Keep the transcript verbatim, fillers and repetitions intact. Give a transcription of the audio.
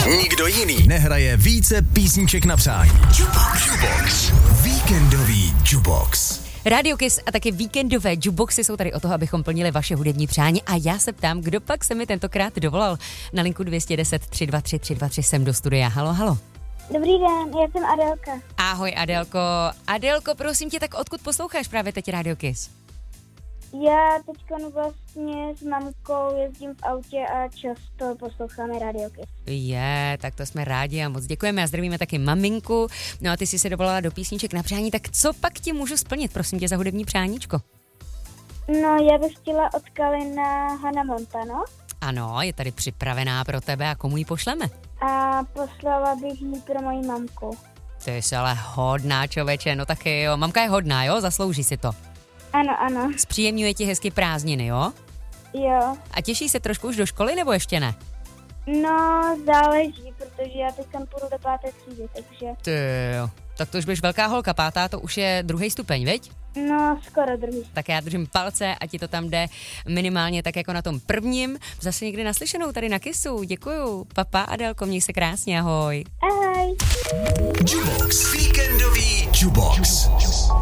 Nikdo jiný nehraje více písniček na přání. Jukebox. Jukebox. Víkendový Jukebox. Radio Kiss a taky víkendové jukeboxy jsou tady o toho, abychom plnili vaše hudební přání a já se ptám, kdo pak se mi tentokrát dovolal. Na linku dvě jedna deset, tři dva tři, tři dva tři sem do studia. Halo, halo. Dobrý den, já jsem Adelka. Ahoj Adelko. Adelko, prosím tě, tak odkud posloucháš právě teď Radio Kiss? Já teďka vlastně s mamkou jezdím v autě a často posloucháme Radio Kiss. Je, tak to jsme rádi a moc děkujeme a zdravíme taky maminku. No a ty jsi se dovolala do písniček na přání, tak co pak ti můžu splnit, prosím tě, za hudební přáníčko? No, já bych chtěla od Kalina Hannah Montana. Ano, je tady připravená pro tebe a komu ji pošleme? A poslala bych ji pro moji mamku. Ty jsi ale hodná, člověče, no taky jo. Mamka je hodná, jo? Zaslouží si to. Ano, ano. Zpříjemňuje ti hezky prázdniny, jo? Jo. A těší se trošku už do školy, nebo ještě ne? No, záleží, protože já teď tam půjdu do páté třídy, takže... Ty jo. Tak to už budeš velká holka, pátá to už je druhý stupeň, viď? No, skoro druhý. Tak já držím palce a ti to tam jde minimálně tak jako na tom prvním. Zase někdy naslyšenou tady na Kissu. Děkuju. Papa Adelko, měj se krásně, ahoj. Ahoj. Jukebox. Víkendový Jukebox.